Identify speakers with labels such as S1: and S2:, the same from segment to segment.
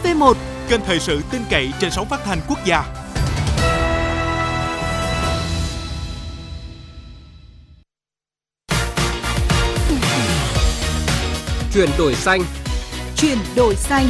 S1: VV1, kênh thời sự tin cậy trên sóng phát thanh quốc gia.
S2: Chuyển đổi xanh.
S3: Chuyển đổi xanh.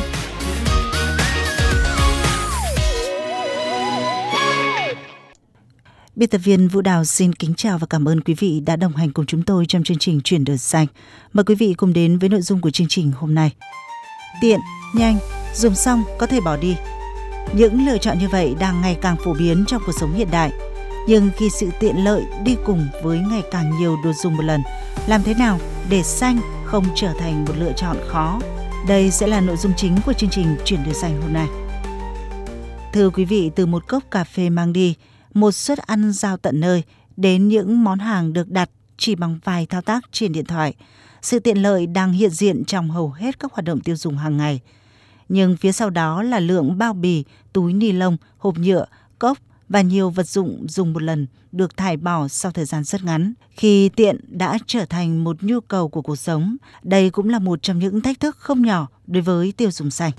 S4: Biên tập viên Vũ Đào xin kính chào và cảm ơn quý vị đã đồng hành cùng chúng tôi trong chương trình Chuyển đổi xanh. Mời quý vị cùng đến với nội dung của chương trình hôm nay. Tiện, nhanh, dùng xong có thể bỏ đi. Những lựa chọn như vậy đang ngày càng phổ biến trong cuộc sống hiện đại. Nhưng khi sự tiện lợi đi cùng với ngày càng nhiều đồ dùng một lần, làm thế nào để xanh không trở thành một lựa chọn khó? Đây sẽ là nội dung chính của chương trình Chuyển đổi xanh hôm nay. Thưa quý vị, từ một cốc cà phê mang đi, một suất ăn giao tận nơi, đến những món hàng được đặt chỉ bằng vài thao tác trên điện thoại, sự tiện lợi đang hiện diện trong hầu hết các hoạt động tiêu dùng hàng ngày. Nhưng phía sau đó là lượng bao bì, túi ni lông, hộp nhựa, cốc và nhiều vật dụng dùng một lần được thải bỏ sau thời gian rất ngắn. Khi tiện đã trở thành một nhu cầu của cuộc sống, đây cũng là một trong những thách thức không nhỏ đối với tiêu dùng xanh.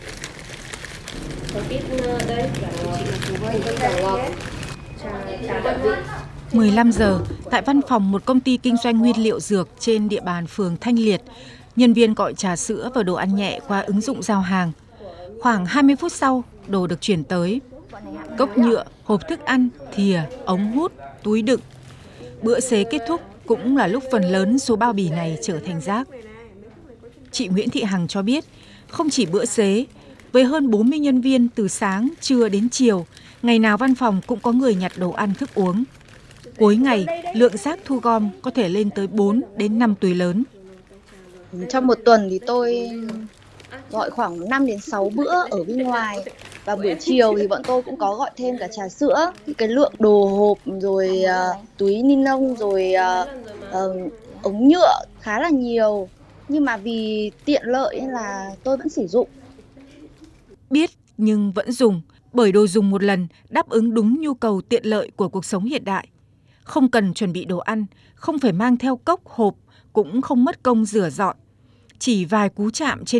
S3: 15 giờ, tại văn phòng một công ty kinh doanh nguyên liệu dược trên địa bàn phường Thanh Liệt, nhân viên gọi trà sữa và đồ ăn nhẹ qua ứng dụng giao hàng. Khoảng 20 phút sau, đồ được chuyển tới. Cốc nhựa, hộp thức ăn, thìa, ống hút, túi đựng. Bữa xế kết thúc cũng là lúc phần lớn số bao bì này trở thành rác. Chị Nguyễn Thị Hằng cho biết, không chỉ bữa xế, với hơn 40 nhân viên từ sáng, trưa đến chiều, ngày nào văn phòng cũng có người nhặt đồ ăn thức uống. Cuối ngày, lượng rác thu gom có thể lên tới 4 đến 5 túi lớn.
S5: Trong một tuần thì tôi gọi khoảng 5 đến 6 bữa ở bên ngoài. Và buổi chiều thì bọn tôi cũng có gọi thêm cả trà sữa. Cái lượng đồ hộp rồi túi ni lông rồi ống nhựa khá là nhiều. Nhưng mà vì tiện lợi nên là tôi vẫn sử dụng.
S3: Biết nhưng vẫn dùng, bởi đồ dùng một lần đáp ứng đúng nhu cầu tiện lợi của cuộc sống hiện đại. Không cần chuẩn bị đồ ăn, không phải mang theo cốc hộp, cũng không mất công rửa dọn. Chỉ vài cú chạm trên